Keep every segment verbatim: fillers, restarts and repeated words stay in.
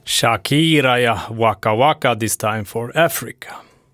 Shakira ja Waka Waka, This Time for Africa.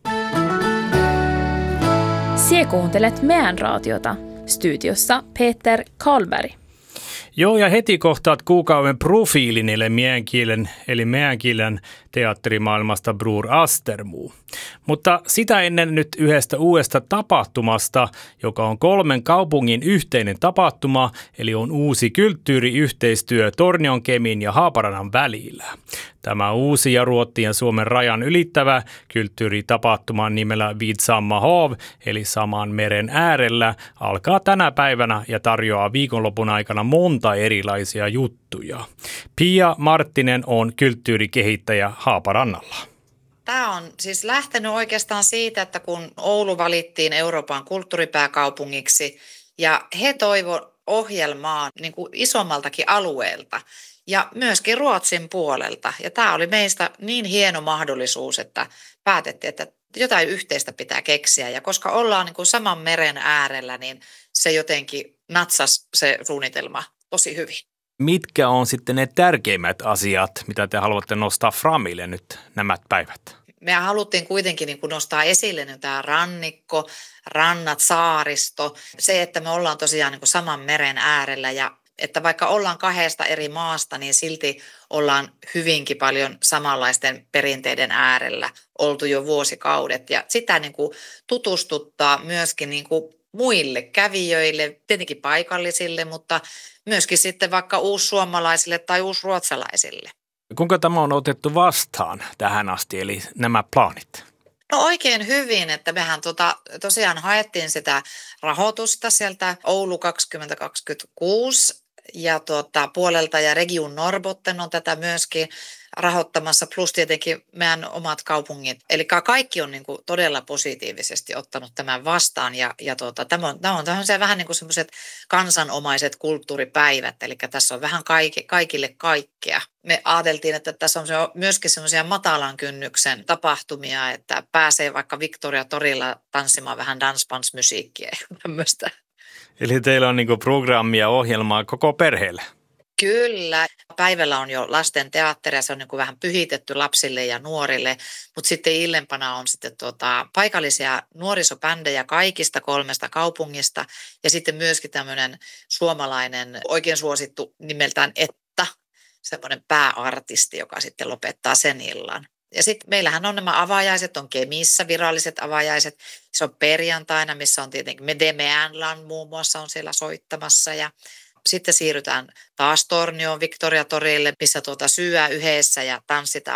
Sie kuuntelet meidän raatiota. Studiossa Peter Karlberg. Joo, ja heti kohtaat kuukauden profiilin eli meidän kielen, eli meidän kielen teatterimaailmasta Bror Astermo. Mutta sitä ennen nyt yhdestä uudesta tapahtumasta, joka on kolmen kaupungin yhteinen tapahtuma, eli on uusi kulttuuriyhteistyö Tornion, Kemin ja Haaparannan välillä. Tämä uusi ja Ruotsin ja Suomen rajan ylittävä kulttuuritapahtuma nimellä Vid samma hav, eli saman meren äärellä, alkaa tänä päivänä ja tarjoaa viikonlopun aikana monta erilaisia juttuja. Pia Marttinen on kulttuurikehittäjä Haaparannalla. Tämä on siis lähtenyt oikeastaan siitä, että kun Oulu valittiin Euroopan kulttuuripääkaupungiksi ja he toivo ohjelmaa niin kuin isommaltakin alueelta ja myöskin Ruotsin puolelta. Ja tämä oli meistä niin hieno mahdollisuus, että päätettiin, että jotain yhteistä pitää keksiä. Ja koska ollaan niin kuin saman meren äärellä, niin se jotenkin natsasi se suunnitelma tosi hyvin. Mitkä on sitten ne tärkeimmät asiat, mitä te haluatte nostaa framille nyt nämä päivät? Me haluttiin kuitenkin niin kuin nostaa esille niin tämä rannikko, rannat, saaristo. Se, että me ollaan tosiaan niin kuin saman meren äärellä ja että vaikka ollaan kahdesta eri maasta, niin silti ollaan hyvinkin paljon samanlaisten perinteiden äärellä oltu jo vuosikaudet. Ja sitä niin kuin tutustuttaa myöskin niin kuin muille kävijöille, tietenkin paikallisille, mutta myöskin sitten vaikka uussuomalaisille tai uusruotsalaisille. Kuinka tämä on otettu vastaan tähän asti, eli nämä plaanit? No oikein hyvin, että mehän tota, tosiaan haettiin sitä rahoitusta sieltä Oulu kaksituhattakaksikymmentäkuusi ja tuota, puolelta ja Region Norrbotten on tätä myöskin rahoittamassa, plus tietenkin meidän omat kaupungit. Eli kaikki on niin kuin todella positiivisesti ottanut tämän vastaan ja, ja tuota, tämä on, tämä on tämmöisiä vähän niin kuin semmoiset kansanomaiset kulttuuripäivät, eli tässä on vähän kaikki, kaikille kaikkea. Me ajateltiin, että tässä on myöskin semmoisia matalan kynnyksen tapahtumia, että pääsee vaikka Victoria torilla tanssimaan vähän dance-musiikkia ja tämmöistä. Eli teillä on niinku programmia ja ohjelmaa koko perheelle? Kyllä. Päivällä on jo lasten teatteria, se on niin kuin vähän pyhitetty lapsille ja nuorille, mutta sitten illempana on sitten tuota, paikallisia nuorisobändejä kaikista kolmesta kaupungista ja sitten myöskin tämmöinen suomalainen oikein suosittu nimeltään Etta, semmoinen pääartisti, joka sitten lopettaa sen illan. Ja sitten meillähän on nämä avajaiset, on Kemissä viralliset avajaiset, se on perjantaina, missä on tietenkin Medemeänlan muun muassa on siellä soittamassa ja sitten siirrytään taas Tornioon Victoria torille, missä tuota syöä yhdessä ja tanssitaan